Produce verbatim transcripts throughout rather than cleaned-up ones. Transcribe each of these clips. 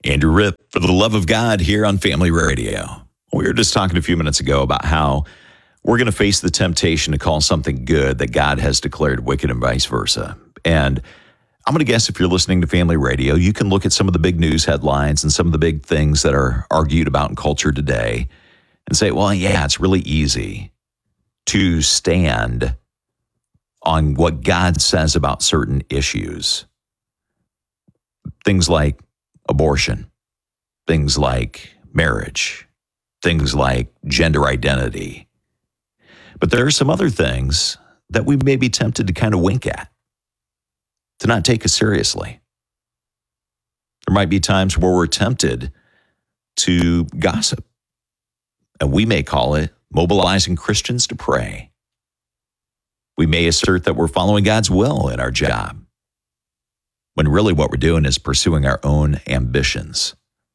Andrew Ripp for the love of God here on Family Radio. We were just talking a few minutes ago about how we're going to face the temptation to call something good that God has declared wicked and vice versa. And I'm going to guess if you're listening to Family Radio, you can look at some of the big news headlines and some of the big things that are argued about in culture today and say, well, yeah, it's really easy to stand on what God says about certain issues. Things like abortion, things like marriage, things like gender identity. But there are some other things that we may be tempted to kind of wink at, to not take as seriously. There might be times where we're tempted to gossip, and we may call it mobilizing Christians to pray. We may assert that we're following God's will in our job, when really what we're doing is pursuing our own ambitions.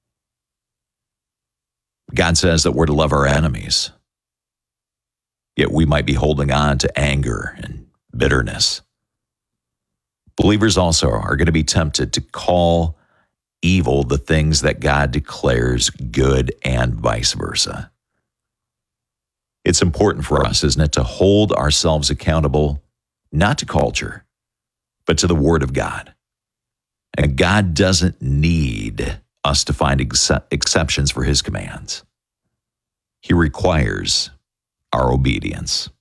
God says that we're to love our enemies, yet we might be holding on to anger and bitterness. Believers also are going to be tempted to call evil the things that God declares good and vice versa. It's important for us, isn't it, to hold ourselves accountable, not to culture, but to the Word of God. And God doesn't need us to find ex- exceptions for His commands. He requires our obedience.